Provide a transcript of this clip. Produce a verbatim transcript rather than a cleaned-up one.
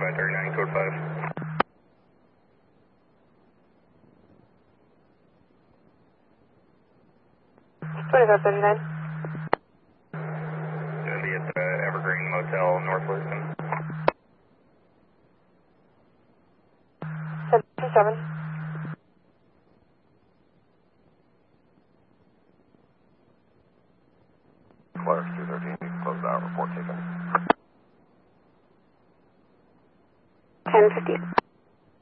twenty-five thirty-nine, code five. twenty-five thirty-nine. Gonna be at the Evergreen Motel, North Liston. seven two seven. Clarks two thirteen, closed out, report taken. ten fifty.